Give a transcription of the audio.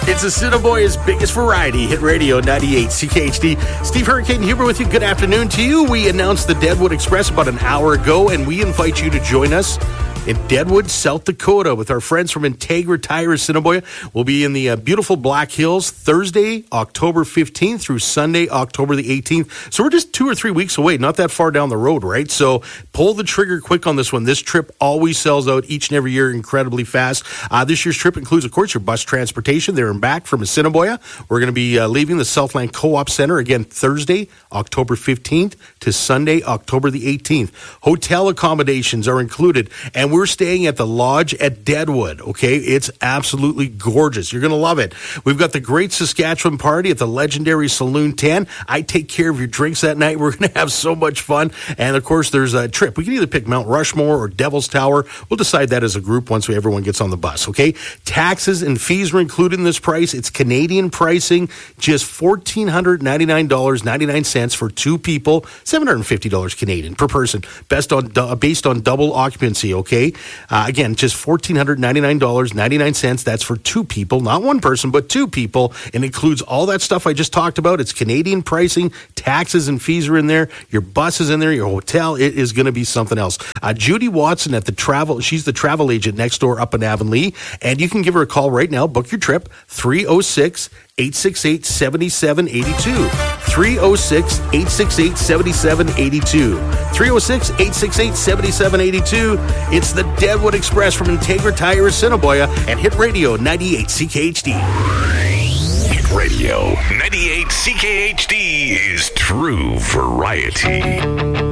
It's Assiniboia's biggest variety, Hit Radio 98 CKHD. Steve Hurricane Huber with you. Good afternoon to you. We announced the Deadwood Express about an hour ago, and we invite you to join us in Deadwood, South Dakota, with our friends from Integra Tire Assiniboia. We'll be in the beautiful Black Hills Thursday, October 15th through Sunday, October the 18th. So we're just 2 or 3 weeks away, not that far down the road, right? So pull the trigger quick on this one. This trip always sells out each and every year incredibly fast. This year's trip includes, of course, your bus transportation there and back from Assiniboia. We're going to be leaving the Southland Co-op Center again Thursday, October 15th to Sunday, October the 18th. Hotel accommodations are included, and we're staying at the Lodge at Deadwood, okay? It's absolutely gorgeous. You're going to love it. We've got the Great Saskatchewan Party at the legendary Saloon 10. I take care of your drinks that night. We're going to have so much fun. And, of course, there's a trip. We can either pick Mount Rushmore or Devil's Tower. We'll decide that as a group once everyone gets on the bus, okay? Taxes and fees are included in this price. It's Canadian pricing, just $1,499.99 for 2 people, $750 Canadian per person, based on double occupancy, okay? Again, just $1,499.99. That's for 2 people, not 1 person, but 2 people, and includes all that stuff I just talked about. It's Canadian pricing, taxes and fees are in there, your bus is in there, your hotel. It is going to be something else. Judy Watson at the travel, she's the travel agent next door up in Avonlea, and you can give her a call right now. Book your trip, 306-868-7782. 306-868-7782. 306-868-7782. It's the Deadwood Express from Integra Tire Assiniboia and Hit Radio 98 CKHD. Hit Radio 98 CKHD is true variety.